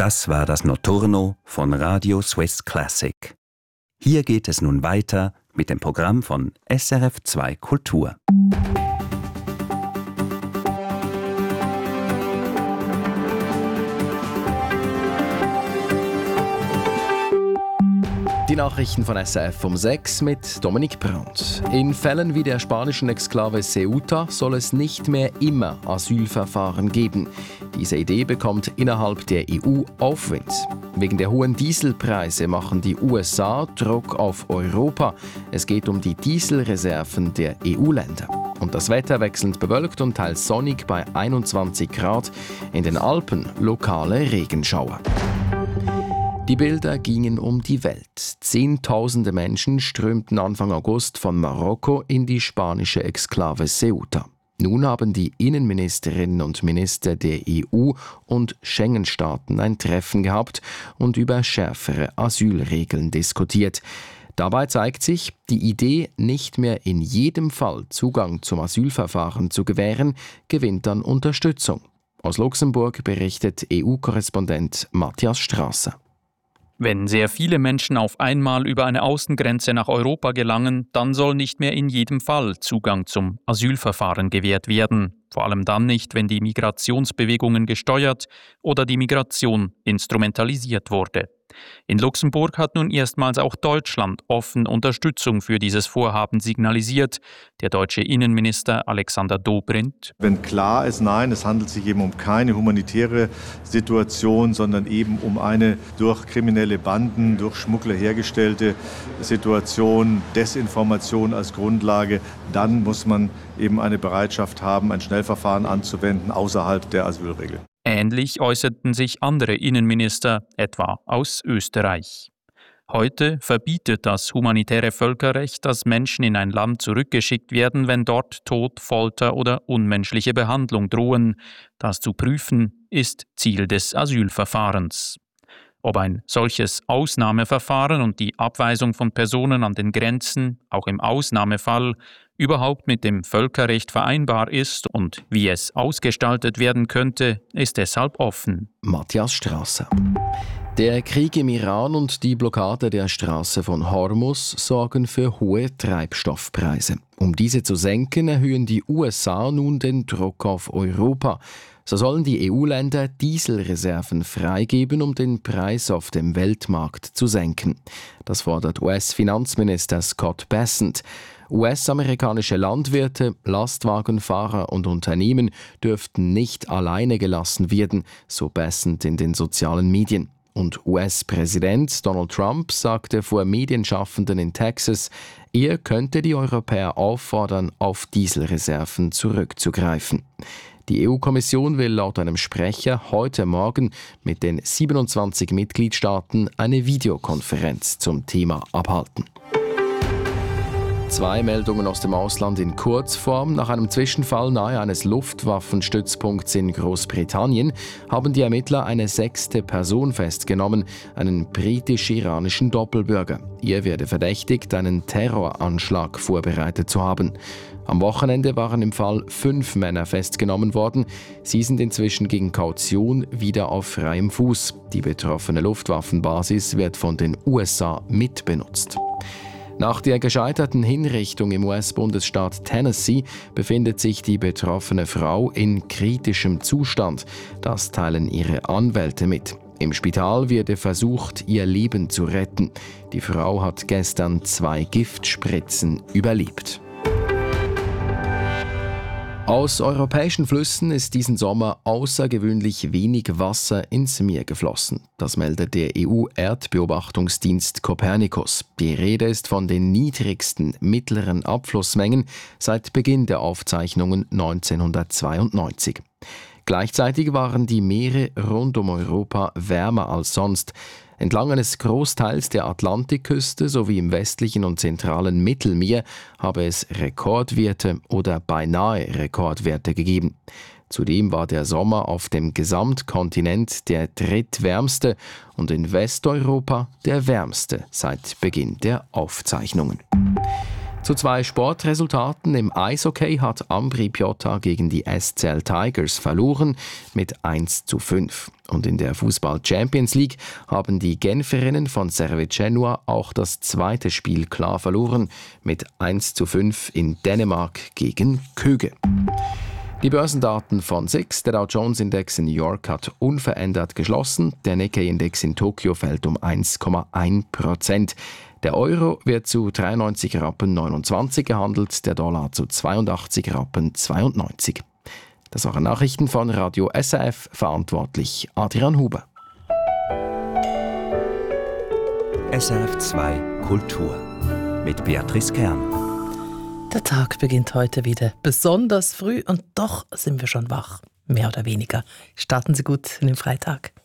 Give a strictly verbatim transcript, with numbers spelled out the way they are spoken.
Das war das Notturno von Radio Swiss Classic. Hier geht es nun weiter mit dem Programm von S R F zwei Kultur. Die Nachrichten von S R F um sechs mit Dominik Brandt. In Fällen wie der spanischen Exklave Ceuta soll es nicht mehr immer Asylverfahren geben. Diese Idee bekommt innerhalb der E U Aufwind. Wegen der hohen Dieselpreise machen die U S A Druck auf Europa. Es geht um die Dieselreserven der E U-Länder. Und das Wetter wechselnd bewölkt und teils sonnig bei einundzwanzig Grad. In den Alpen lokale Regenschauer. Die Bilder gingen um die Welt. Zehntausende Menschen strömten Anfang August von Marokko in die spanische Exklave Ceuta. Nun haben die Innenministerinnen und Minister der E U und Schengen-Staaten ein Treffen gehabt und über schärfere Asylregeln diskutiert. Dabei zeigt sich, die Idee, nicht mehr in jedem Fall Zugang zum Asylverfahren zu gewähren, gewinnt an Unterstützung. Aus Luxemburg berichtet E U-Korrespondent Matthias Strasser. Wenn sehr viele Menschen auf einmal über eine Außengrenze nach Europa gelangen, dann soll nicht mehr in jedem Fall Zugang zum Asylverfahren gewährt werden. Vor allem dann nicht, wenn die Migrationsbewegungen gesteuert oder die Migration instrumentalisiert wurde. In Luxemburg hat nun erstmals auch Deutschland offen Unterstützung für dieses Vorhaben signalisiert. Der deutsche Innenminister Alexander Dobrindt. Wenn klar ist, nein, es handelt sich eben um keine humanitäre Situation, sondern eben um eine durch kriminelle Banden, durch Schmuggler hergestellte Situation, Desinformation als Grundlage, dann muss man eben eine Bereitschaft haben, ein Schnellverfahren anzuwenden außerhalb der Asylregel. Ähnlich äußerten sich andere Innenminister, etwa aus Österreich. Heute verbietet das humanitäre Völkerrecht, dass Menschen in ein Land zurückgeschickt werden, wenn dort Tod, Folter oder unmenschliche Behandlung drohen. Das zu prüfen, ist Ziel des Asylverfahrens. Ob ein solches Ausnahmeverfahren und die Abweisung von Personen an den Grenzen, auch im Ausnahmefall, überhaupt mit dem Völkerrecht vereinbar ist und wie es ausgestaltet werden könnte, ist deshalb offen. Matthias Strasser. Der Krieg im Iran und die Blockade der Straße von Hormuz sorgen für hohe Treibstoffpreise. Um diese zu senken, erhöhen die U S A nun den Druck auf Europa. So sollen die E U-Länder Dieselreserven freigeben, um den Preis auf dem Weltmarkt zu senken. Das fordert U S-Finanzminister Scott Bessent. U S-amerikanische Landwirte, Lastwagenfahrer und Unternehmen dürften nicht alleine gelassen werden, so Bessent in den sozialen Medien. Und U S-Präsident Donald Trump sagte vor Medienschaffenden in Texas, er könnte die Europäer auffordern, auf Dieselreserven zurückzugreifen. Die E U-Kommission will laut einem Sprecher heute Morgen mit den siebenundzwanzig Mitgliedstaaten eine Videokonferenz zum Thema abhalten. Zwei Meldungen aus dem Ausland in Kurzform. Nach einem Zwischenfall nahe eines Luftwaffenstützpunkts in Großbritannien haben die Ermittler eine sechste Person festgenommen, einen britisch-iranischen Doppelbürger. Er werde verdächtigt, einen Terroranschlag vorbereitet zu haben. Am Wochenende waren im Fall fünf Männer festgenommen worden. Sie sind inzwischen gegen Kaution wieder auf freiem Fuß. Die betroffene Luftwaffenbasis wird von den U S A mitbenutzt. Nach der gescheiterten Hinrichtung im U S-Bundesstaat Tennessee befindet sich die betroffene Frau in kritischem Zustand. Das teilen ihre Anwälte mit. Im Spital werde versucht, ihr Leben zu retten. Die Frau hat gestern zwei Giftspritzen überlebt. Aus europäischen Flüssen ist diesen Sommer außergewöhnlich wenig Wasser ins Meer geflossen. Das meldet der E U-Erdbeobachtungsdienst Copernicus. Die Rede ist von den niedrigsten mittleren Abflussmengen seit Beginn der Aufzeichnungen neunzehnhundertzweiundneunzig. Gleichzeitig waren die Meere rund um Europa wärmer als sonst. Entlang eines Großteils der Atlantikküste sowie im westlichen und zentralen Mittelmeer habe es Rekordwerte oder beinahe Rekordwerte gegeben. Zudem war der Sommer auf dem Gesamtkontinent der drittwärmste und in Westeuropa der wärmste seit Beginn der Aufzeichnungen. Zu zwei Sportresultaten im Eishockey hat Ambri Piotta gegen die S C L Tigers verloren mit eins zu fünf. Und in der Fußball-Champions League haben die Genferinnen von Servette Genua auch das zweite Spiel klar verloren mit eins zu fünf in Dänemark gegen Köge. Die Börsendaten von S I X, der Dow Jones Index in New York hat unverändert geschlossen, der Nikkei-Index in Tokio fällt um eins Komma eins Prozent. Der Euro wird zu dreiundneunzig Rappen neunundzwanzig gehandelt, der Dollar zu zweiundachtzig Rappen zweiundneunzig. Das waren Nachrichten von Radio S R F, verantwortlich Adrian Huber. S R F zwei Kultur mit Beatrice Kern. Der Tag beginnt heute wieder besonders früh und doch sind wir schon wach. Mehr oder weniger. Starten Sie gut in den Freitag.